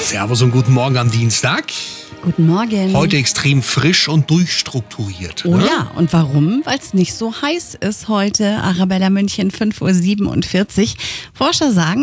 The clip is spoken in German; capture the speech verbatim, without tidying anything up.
Servus und guten Morgen am Dienstag. Guten Morgen. Heute extrem frisch und durchstrukturiert. Oh ne? ja, und warum? Weil es nicht so heiß ist heute. Arabella München, fünf Uhr siebenundvierzig. Forscher sagen,